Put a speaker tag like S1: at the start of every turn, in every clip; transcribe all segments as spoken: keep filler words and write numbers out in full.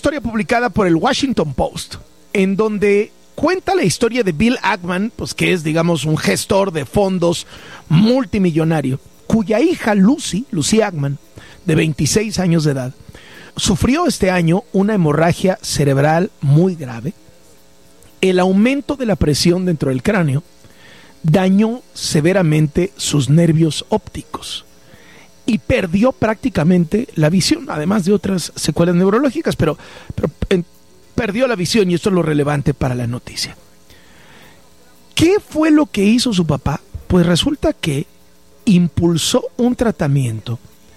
S1: historia publicada por el Washington Post, en donde cuenta la historia de Bill Ackman, pues que es, digamos, un gestor de fondos multimillonario, cuya hija Lucy, Lucy Ackman, de veintiséis años de edad, sufrió este año una hemorragia cerebral muy grave. El aumento de la presión dentro del cráneo dañó severamente sus nervios ópticos y perdió prácticamente la visión, además de otras secuelas neurológicas, pero, pero eh, perdió la visión, y esto es lo relevante para la noticia. ¿Qué fue lo que hizo su papá? Pues resulta que impulsó un tratamiento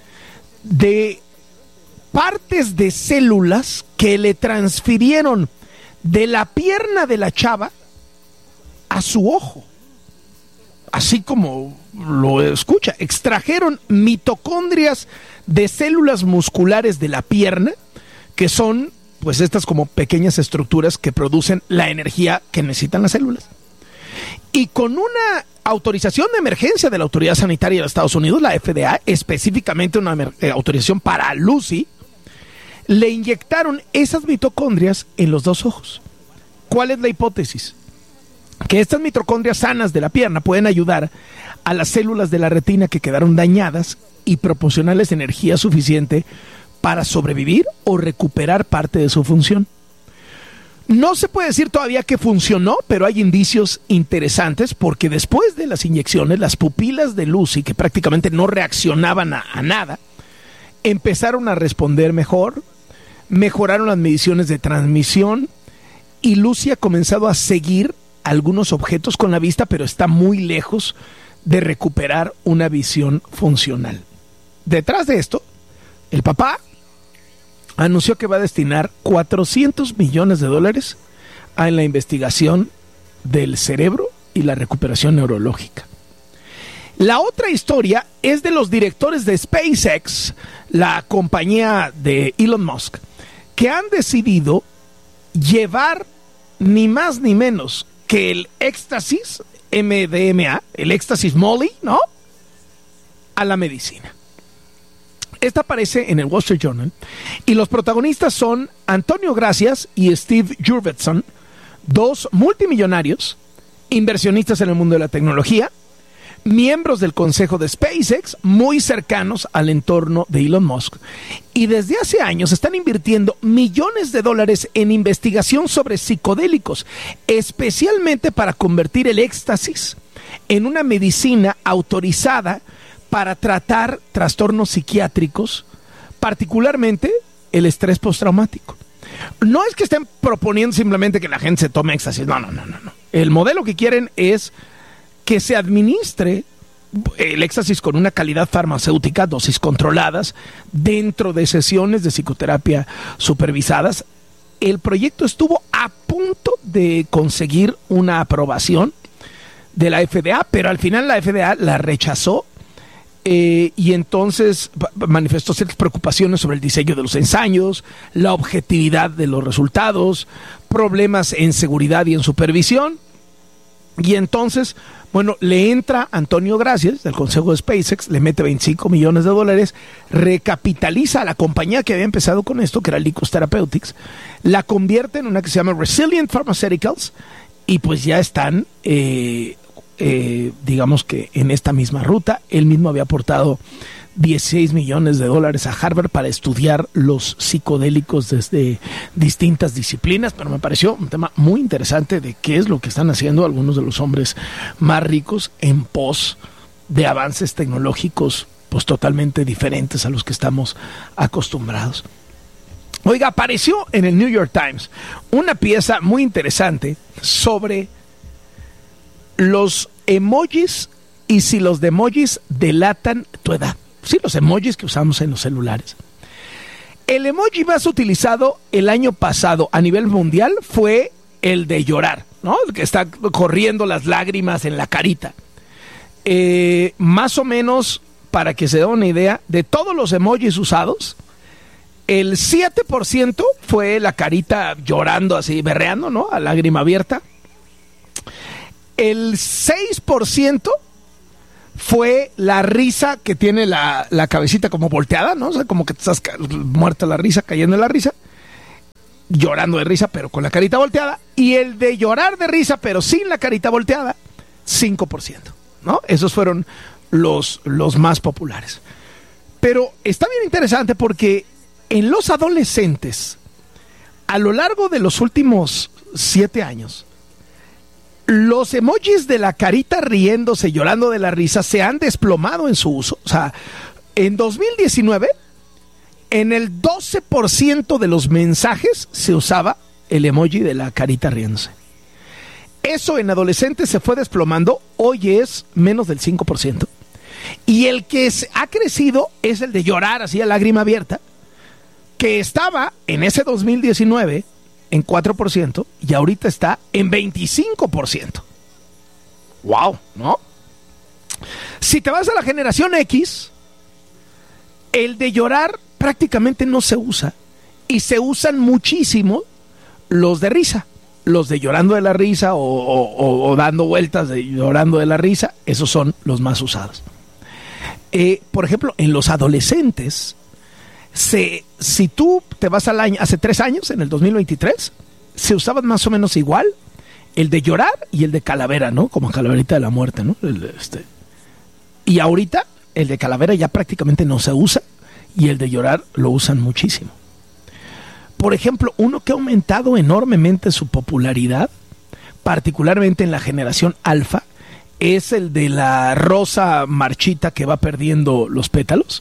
S1: de partes de células que le transfirieron de la pierna de la chava a su ojo. Así como lo escucha, extrajeron mitocondrias de células musculares de la pierna, que son pues estas como pequeñas estructuras que producen la energía que necesitan las células. Y con una autorización de emergencia de la Autoridad Sanitaria de Estados Unidos, la F D A, específicamente una eh, autorización para Lucy, le inyectaron esas mitocondrias en los dos ojos. ¿Cuál es la hipótesis? Que estas mitocondrias sanas de la pierna pueden ayudar a las células de la retina que quedaron dañadas y proporcionarles energía suficiente para sobrevivir o recuperar parte de su función. No se puede decir todavía que funcionó, pero hay indicios interesantes porque después de las inyecciones, las pupilas de Lucy, que prácticamente no reaccionaban a, a nada, empezaron a responder mejor, mejoraron las mediciones de transmisión y Lucy ha comenzado a seguir algunos objetos con la vista, pero está muy lejos de recuperar una visión funcional. Detrás de esto, el papá anunció que va a destinar cuatrocientos millones de dólares a la investigación del cerebro y la recuperación neurológica. La otra historia es de los directores de SpaceX, la compañía de Elon Musk, que han decidido llevar ni más ni menos que el éxtasis M D M A, el éxtasis Molly, ¿no?, a la medicina. Esta aparece en el Wall Street Journal y los protagonistas son Antonio Gracias y Steve Jurvetson, dos multimillonarios, inversionistas en el mundo de la tecnología, miembros del consejo de SpaceX, muy cercanos al entorno de Elon Musk, y desde hace años están invirtiendo millones de dólares en investigación sobre psicodélicos, especialmente para convertir el éxtasis en una medicina autorizada para tratar trastornos psiquiátricos, particularmente el estrés postraumático. No es que estén proponiendo simplemente que la gente se tome éxtasis, no, no, no, no. El modelo que quieren es que se administre el éxtasis con una calidad farmacéutica, dosis controladas, dentro de sesiones de psicoterapia supervisadas. El proyecto estuvo a punto de conseguir una aprobación de la F D A, pero al final la F D A la rechazó. Eh, y entonces manifestó ciertas preocupaciones sobre el diseño de los ensayos, la objetividad de los resultados, problemas en seguridad y en supervisión. Y entonces, bueno, le entra Antonio Gracias, del consejo de SpaceX, le mete veinticinco millones de dólares, recapitaliza a la compañía que había empezado con esto, que era Lykos Therapeutics, la convierte en una que se llama Resilient Pharmaceuticals, y pues ya están... Eh, Eh, digamos que en esta misma ruta. Él mismo había aportado dieciséis millones de dólares a Harvard para estudiar los psicodélicos desde distintas disciplinas, pero me pareció un tema muy interesante de qué es lo que están haciendo algunos de los hombres más ricos en pos de avances tecnológicos pues totalmente diferentes a los que estamos acostumbrados. Oiga, apareció en el New York Times una pieza muy interesante sobre los emojis y si los emojis delatan tu edad. Sí, los emojis que usamos en los celulares. El emoji más utilizado el año pasado a nivel mundial fue el de llorar, ¿no? El que está corriendo las lágrimas en la carita. Eh, más o menos, para que se den una idea, de todos los emojis usados, el siete por ciento fue la carita llorando así, berreando, ¿no?, a lágrima abierta. El seis por ciento fue la risa que tiene la, la cabecita como volteada, ¿no? O sea, como que te estás muerta la risa, cayendo en la risa. llorando de risa, pero con la carita volteada. Y el de llorar de risa, pero sin la carita volteada, cinco por ciento, ¿no? Esos fueron los, los más populares. Pero está bien interesante porque en los adolescentes, a lo largo de los últimos siete años, los emojis de la carita riéndose, llorando de la risa, se han desplomado en su uso. O sea, en dos mil diecinueve, en el doce por ciento de los mensajes se usaba el emoji de la carita riéndose. Eso en adolescentes se fue desplomando, hoy es menos del cinco por ciento. Y el que ha crecido es el de llorar así a lágrima abierta, que estaba en ese dos mil diecinueve en cuatro por ciento y ahorita está en veinticinco por ciento. ¡Wow! ¿No? Si te vas a la generación X, el de llorar prácticamente no se usa y se usan muchísimo los de risa. Los de llorando de la risa o, o, o dando vueltas de llorando de la risa, esos son los más usados. Eh, por ejemplo, en los adolescentes, se, si tú te vas al año, hace tres años, en el dos mil veintitrés, se usaban más o menos igual el de llorar y el de calavera, ¿no? Como calaverita de la muerte, ¿no? El, este. Y ahorita el de calavera ya prácticamente no se usa y el de llorar lo usan muchísimo. Por ejemplo, uno que ha aumentado enormemente su popularidad, particularmente en la generación alfa, es el de la rosa marchita que va perdiendo los pétalos.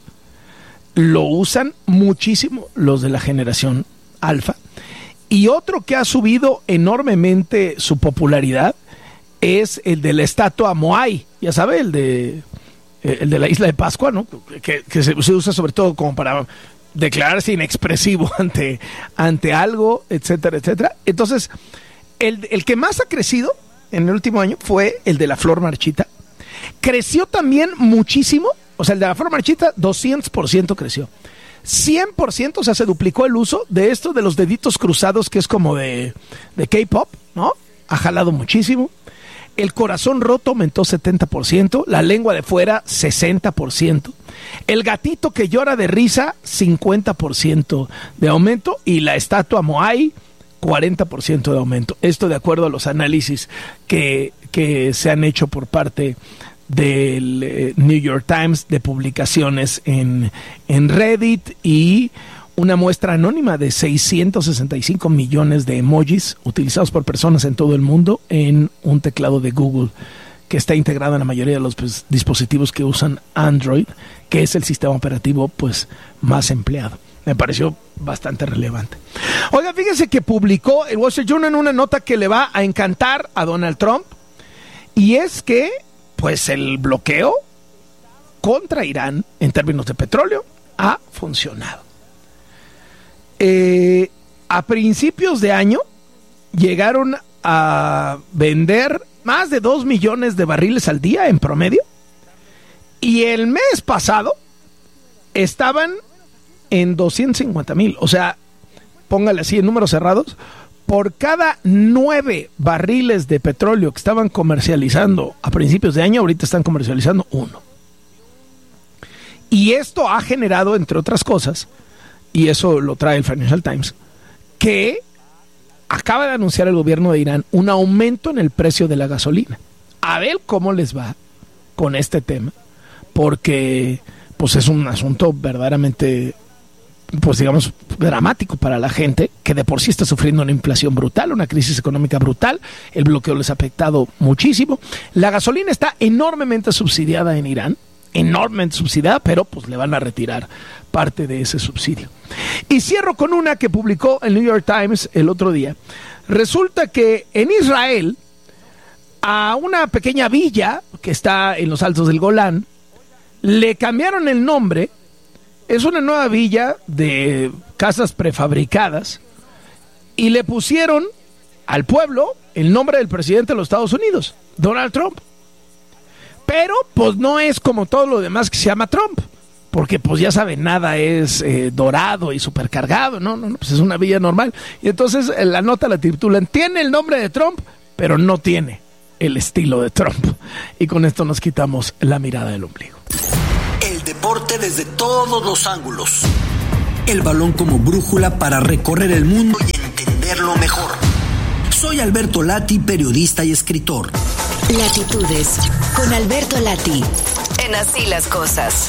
S1: Lo usan muchísimo los de la generación alfa. Y otro que ha subido enormemente su popularidad es el de la estatua Moai, ya sabe, el de, el de la isla de Pascua, ¿no? Que, que se, se usa sobre todo como para declararse inexpresivo ante, ante algo, etcétera, etcétera. Entonces, el, el que más ha crecido en el último año fue el de la flor marchita. Creció también muchísimo, o sea, el de la flor marchita, doscientos por ciento creció. cien por ciento, o sea, se duplicó el uso de esto de los deditos cruzados, que es como de, de K-pop, ¿no? Ha jalado muchísimo. El corazón roto aumentó setenta por ciento, la lengua de fuera sesenta por ciento, el gatito que llora de risa cincuenta por ciento de aumento y la estatua Moai cuarenta por ciento de aumento. Esto de acuerdo a los análisis que, que se han hecho por parte del eh, New York Times, de publicaciones en, en Reddit y una muestra anónima de seiscientos sesenta y cinco millones de emojis utilizados por personas en todo el mundo en un teclado de Google que está integrado en la mayoría de los pues, dispositivos que usan Android, que es el sistema operativo pues más empleado. Me pareció bastante relevante. Oiga, fíjense que publicó el Wall Street Journal en una nota que le va a encantar a Donald Trump, y es que pues el bloqueo contra Irán en términos de petróleo ha funcionado. Eh, a principios de año llegaron a vender más de dos millones de barriles al día en promedio, y el mes pasado estaban en doscientos cincuenta mil. O sea, póngale así en números cerrados, por cada nueve barriles de petróleo que estaban comercializando a principios de año, ahorita están comercializando uno. Y esto ha generado, entre otras cosas, y eso lo trae el Financial Times, que acaba de anunciar el gobierno de Irán un aumento en el precio de la gasolina. A ver cómo les va con este tema, porque pues es un asunto verdaderamente, pues digamos, dramático para la gente que de por sí está sufriendo una inflación brutal, una crisis económica brutal. El bloqueo les ha afectado muchísimo. La gasolina está enormemente subsidiada en Irán, enormemente subsidiada, pero pues le van a retirar parte de ese subsidio. Y cierro con una que publicó el New York Times el otro día. Resulta que en Israel, a una pequeña villa que está en los altos del Golán, le cambiaron el nombre. Es una nueva villa de casas prefabricadas y le pusieron al pueblo el nombre del presidente de los Estados Unidos, Donald Trump. Pero pues no es como todo lo demás que se llama Trump, porque pues ya saben, nada es eh, dorado y supercargado, no, no, no, pues es una villa normal. Y entonces la nota la titulan, tiene el nombre de Trump, pero no tiene el estilo de Trump. Y con esto nos quitamos la mirada del ombligo.
S2: El deporte desde todos los ángulos. El balón como brújula para recorrer el mundo y entender entenderlo mejor. Soy Alberto Lati, periodista y escritor.
S3: Latitudes, con Alberto Lati, en Así las Cosas.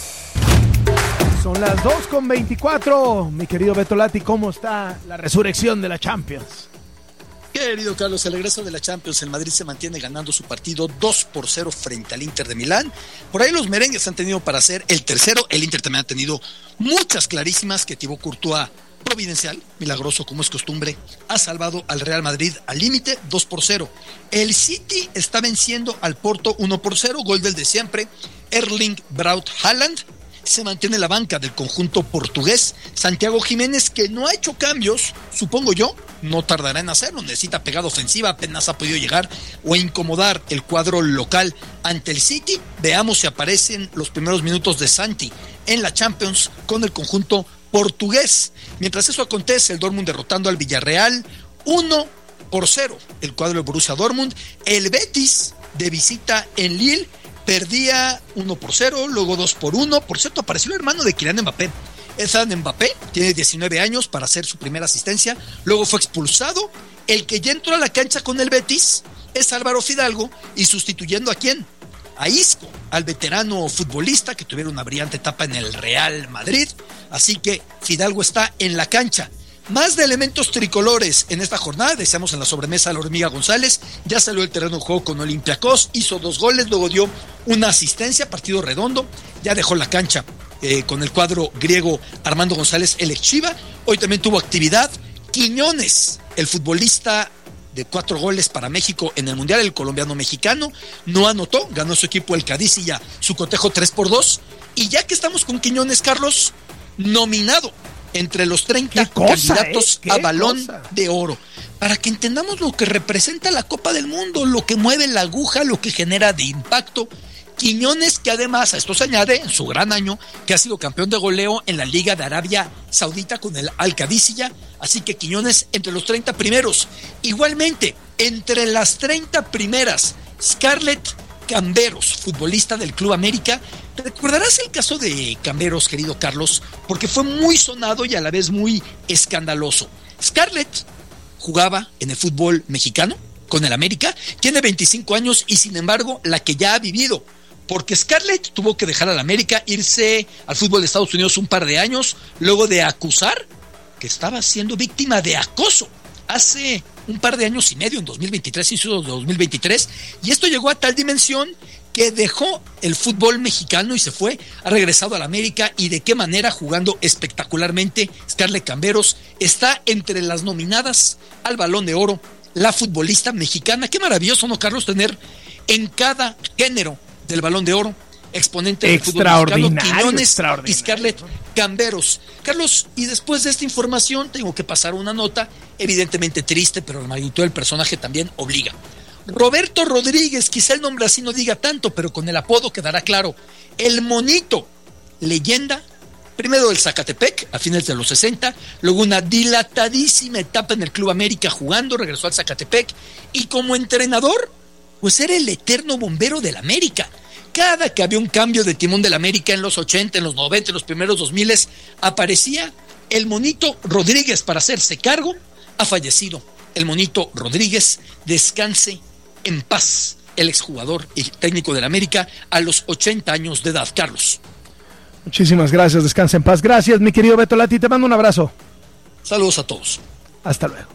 S1: Son las dos con veinticuatro. Mi querido Beto Lati, ¿cómo está la resurrección de la Champions?
S4: Querido Carlos, el regreso de la Champions, el Madrid se mantiene ganando su partido dos por cero frente al Inter de Milán. Por ahí los merengues han tenido para hacer el tercero. El Inter también ha tenido muchas clarísimas que Thibaut Courtois, providencial, milagroso como es costumbre, ha salvado al Real Madrid al límite dos por cero. El City está venciendo al Porto uno por cero, gol del de siempre, Erling Braut Haaland. Se mantiene la banca del conjunto portugués. Santiago Jiménez, que no ha hecho cambios, supongo yo, no tardará en hacerlo, necesita pegada ofensiva, apenas ha podido llegar o incomodar el cuadro local ante el City. Veamos si aparecen los primeros minutos de Santi en la Champions con el conjunto portugués. Mientras eso acontece, el Dortmund derrotando al Villarreal uno por cero, el cuadro de Borussia Dortmund. El Betis de visita en Lille perdía uno por cero, luego dos por uno. Por cierto, apareció el hermano de Kylian Mbappé. Ethan Mbappé tiene diecinueve años para hacer su primera asistencia, luego fue expulsado. El que ya entró a la cancha con el Betis es Álvaro Fidalgo, y sustituyendo ¿a quién? A Isco, al veterano futbolista que tuviera una brillante etapa en el Real Madrid. Así que Fidalgo está en la cancha. Más de elementos tricolores en esta jornada. Deseamos en la sobremesa a la Hormiga González. Ya salió el terreno de juego con Olympiacos, hizo dos goles, luego dio una asistencia, partido redondo. Ya dejó la cancha eh, con el cuadro griego Armando González, el ex Chiva. Hoy también tuvo actividad Quiñones, el futbolista de cuatro goles para México en el Mundial, el colombiano mexicano, no anotó, ganó su equipo el Cádiz y ya su cotejo tres por dos. Y ya que estamos con Quiñones, Carlos, nominado entre los treinta cosa, candidatos eh? a Balón cosa? de Oro, para que entendamos lo que representa la Copa del Mundo, lo que mueve la aguja, lo que genera de impacto. Quiñones, que además a esto se añade en su gran año que ha sido campeón de goleo en la Liga de Arabia Saudita con el Al-Qadisiyah, así que Quiñones entre los treinta primeros. Igualmente, entre las treinta primeras, Scarlett Camberos, futbolista del Club América. ¿Te recordarás el caso de Camberos, querido Carlos? Porque fue muy sonado y a la vez muy escandaloso. Scarlett jugaba en el fútbol mexicano con el América, tiene veinticinco años y sin embargo la que ya ha vivido, porque Scarlett tuvo que dejar al América, irse al fútbol de Estados Unidos un par de años, luego de acusar que estaba siendo víctima de acoso hace un par de años y medio, en dos mil veintitrés, inicio de dos mil veintitrés, y esto llegó a tal dimensión que dejó el fútbol mexicano y se fue, ha regresado a la América, y de qué manera, jugando espectacularmente. Scarlett Camberos está entre las nominadas al Balón de Oro, la futbolista mexicana. Qué maravilloso, ¿no, Carlos? Tener en cada género del Balón de Oro exponente del fútbol mexicano, Quiñones y Scarlett Camberos. Carlos, y después de esta información tengo que pasar una nota, evidentemente triste, pero la magnitud del personaje también obliga. Roberto Rodríguez, quizá el nombre así no diga tanto, pero con el apodo quedará claro. El Monito, leyenda, primero del Zacatepec a fines de los sesenta, luego una dilatadísima etapa en el Club América jugando, regresó al Zacatepec, y como entrenador, pues era el eterno bombero del América. Cada que había un cambio de timón del América en los ochenta, en los noventa, en los primeros dos mil, aparecía el Monito Rodríguez para hacerse cargo. Ha fallecido el Monito Rodríguez, descanse en paz el exjugador y técnico del América a los ochenta años de edad. Carlos.
S1: Muchísimas gracias, descansa en paz. Gracias, mi querido Beto Lati, te mando un abrazo.
S4: Saludos a todos.
S1: Hasta luego.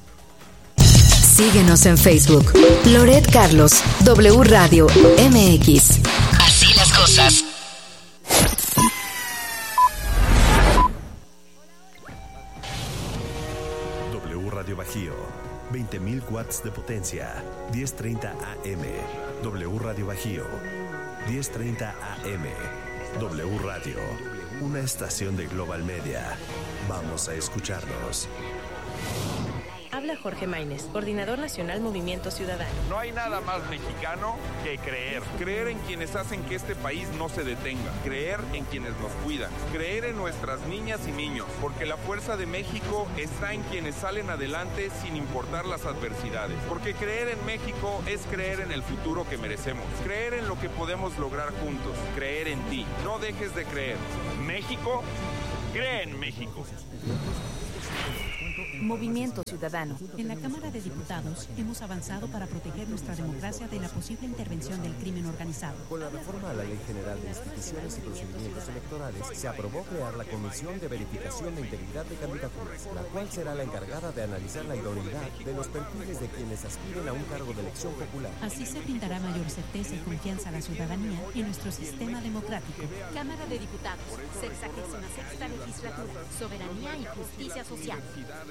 S3: Síguenos en Facebook, Loret Carlos, W Radio M X. Así las cosas.
S5: W Radio Bajío, veinte mil watts de potencia, diez treinta A M. W Radio Bajío, diez treinta A M. W Radio, una estación de Global Media. Vamos a escucharnos.
S6: Habla Jorge Maínez, coordinador nacional Movimiento Ciudadano.
S7: No hay nada más mexicano que creer. Creer en quienes hacen que este país no se detenga. Creer en quienes nos cuidan. Creer en nuestras niñas y niños. Porque la fuerza de México está en quienes salen adelante sin importar las adversidades. Porque creer en México es creer en el futuro que merecemos. Creer en lo que podemos lograr juntos. Creer en ti. No dejes de creer. México, cree en México.
S6: Movimiento Ciudadano.
S8: En la Cámara de Diputados hemos avanzado para proteger nuestra democracia de la posible intervención del crimen organizado.
S9: Con la reforma a la Ley General de Instituciones y Procedimientos Electorales, se aprobó crear la Comisión de Verificación de Integridad de Candidaturas, la cual será la encargada de analizar la idoneidad de los perfiles de quienes aspiren a un cargo de elección popular.
S8: Así se brindará mayor certeza y confianza a la ciudadanía en nuestro sistema democrático.
S10: Cámara de Diputados, sexagésima sexta legislatura, soberanía y justicia social.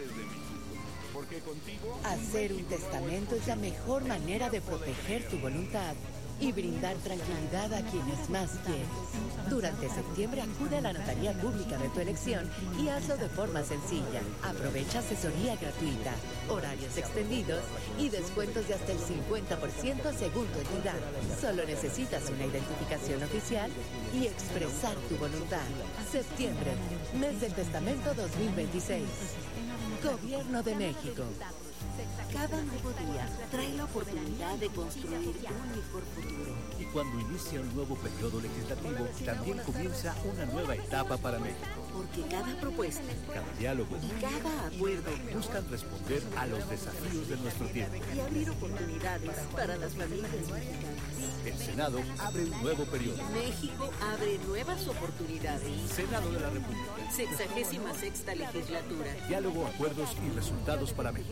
S11: Hacer un testamento es la mejor manera de proteger tu voluntad y brindar tranquilidad a quienes más quieres. Durante septiembre acude a la notaría pública de tu elección y hazlo de forma sencilla. Aprovecha asesoría gratuita, horarios extendidos y descuentos de hasta el cincuenta por ciento según tu entidad. Solo necesitas una identificación oficial y expresar tu voluntad. Septiembre, mes del testamento dos mil veintiséis. Gobierno de México.
S10: Cada nuevo día trae la oportunidad de construir un mejor futuro.
S12: Y cuando inicia un nuevo periodo legislativo, también comienza una nueva etapa para México.
S10: Porque cada propuesta,
S12: cada diálogo
S10: y cada acuerdo
S12: buscan responder a los desafíos de nuestro tiempo
S10: y abrir oportunidades para las familias mexicanas.
S12: El Senado abre un nuevo periodo.
S10: México abre nuevas oportunidades.
S12: Senado de la República.
S10: Sexagésima sexta legislatura.
S12: Diálogo, acuerdos y resultados para México.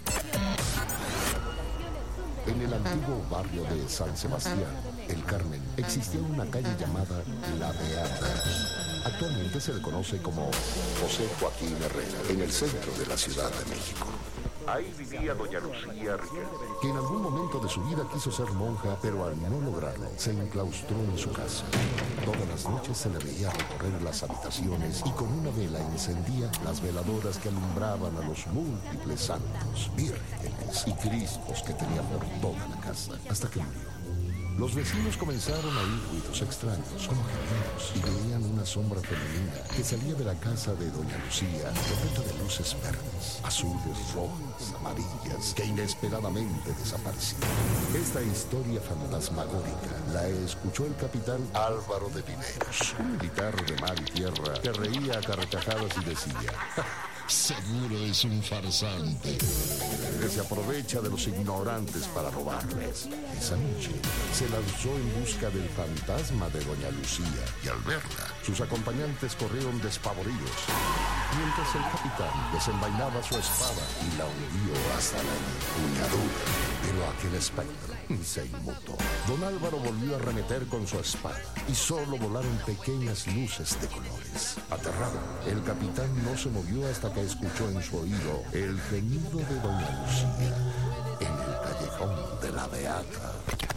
S13: En el antiguo barrio de San Sebastián, El Carmen, existía una calle llamada La Beata. Actualmente se le conoce como José Joaquín Herrera, en el centro de la Ciudad de México. Ahí vivía doña Lucía Riquelme, que en algún momento de su vida quiso ser monja, pero al no lograrlo, se enclaustró en su casa. Todas las noches se le veía recorrer las habitaciones y con una vela encendía las veladoras que alumbraban a los múltiples santos, vírgenes y cristos que tenía por toda la casa, hasta que murió. Los vecinos comenzaron a oír ruidos extraños, como gemidos, y veían una sombra femenina que salía de la casa de doña Lucía, repleta de luces verdes, azules, rojas, amarillas, que inesperadamente desaparecían. Esta historia fantasmagórica la escuchó el capitán Álvaro de Viveros, un militar de mar y tierra que reía a carcajadas y decía: seguro es un farsante que se aprovecha de los ignorantes para robarles. Esa noche se lanzó en busca del fantasma de doña Lucía y al verla, sus acompañantes corrieron despavoridos, mientras el capitán desenvainaba su espada y la hundió hasta la empuñadura. Pero aquel espectro se inmutó. Don Álvaro volvió a arremeter con su espada y solo volaron pequeñas luces de colores. Aterrado, el capitán no se movió hasta que escuchó en su oído el gemido de doña Lucía en el callejón de La Beata.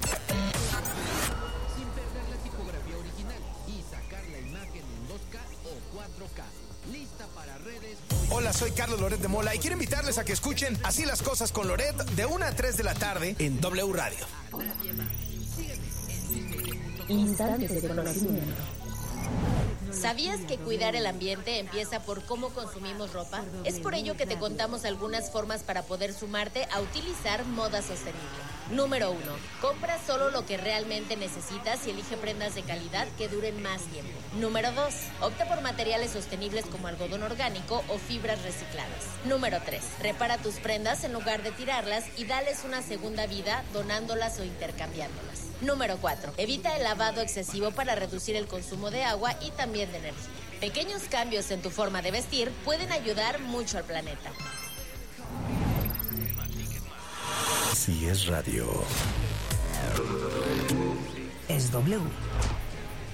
S14: Sin perder la tipografía original y sacar la imagen en dos K o cuatro K. Lista para redes.
S15: Hola, soy Carlos Loret de Mola y quiero invitarles a que escuchen Así las cosas con Loret de una a tres de la tarde en W Radio.
S3: Instantes de conocimiento.
S6: ¿Sabías que cuidar el ambiente empieza por cómo consumimos ropa? Es por ello que te contamos algunas formas para poder sumarte a utilizar moda sostenible. Número uno. Compra solo lo que realmente necesitas y elige prendas de calidad que duren más tiempo. Número dos. Opta por materiales sostenibles como algodón orgánico o fibras recicladas. Número tres. Repara tus prendas en lugar de tirarlas y dales una segunda vida donándolas o intercambiándolas. Número cuatro. Evita el lavado excesivo para reducir el consumo de agua y también de energía. Pequeños cambios en tu forma de vestir pueden ayudar mucho al planeta.
S5: Si es radio.
S3: Es W.